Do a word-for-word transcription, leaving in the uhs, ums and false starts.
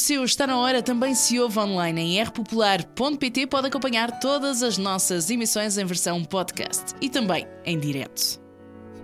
seu está na hora também se ouve online em r popular ponto p t. Pode acompanhar todas as nossas emissões em versão podcast e também em direto.